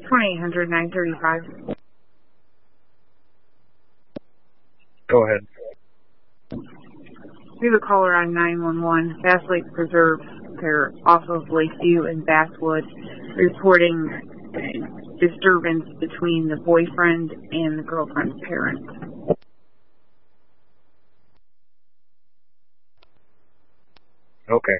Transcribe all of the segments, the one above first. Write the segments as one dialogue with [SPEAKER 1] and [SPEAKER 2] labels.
[SPEAKER 1] 2800 935.
[SPEAKER 2] Go ahead.
[SPEAKER 1] We have a caller on 911, Bass Lake Preserve. They're off of Lakeview and Basswood, reporting disturbance between the boyfriend and the girlfriend's parents.
[SPEAKER 2] Okay.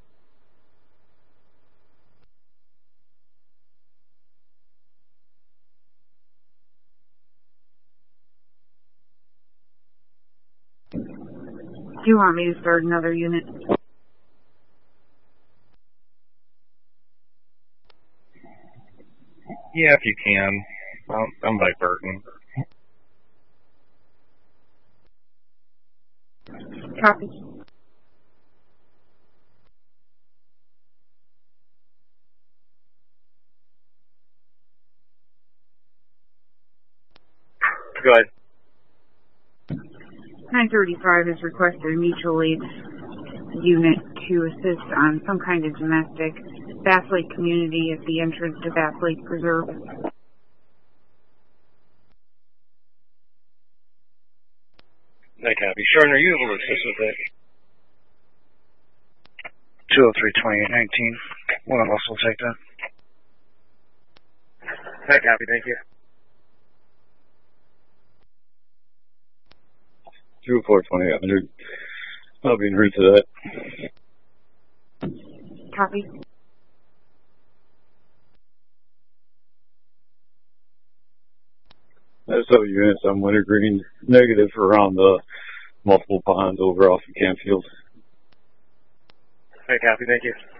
[SPEAKER 1] Do you want me to start another unit?
[SPEAKER 2] Yeah, if you can. I'm by Burton.
[SPEAKER 1] Copy.
[SPEAKER 2] Go ahead.
[SPEAKER 1] 935 has requested a mutual aid unit to assist on some kind of domestic Bass Lake community at the entrance to Bass Lake Preserve.
[SPEAKER 2] I copy. Sean, are you able to assist with that?
[SPEAKER 3] 203-2819. One of us will take that.
[SPEAKER 2] I copy, thank you.
[SPEAKER 4] 204-2800. I'll be in route to that.
[SPEAKER 1] Copy.
[SPEAKER 4] SO units on Wintergreen, negative around the multiple ponds over off of Campfield.
[SPEAKER 2] I copy, thank you.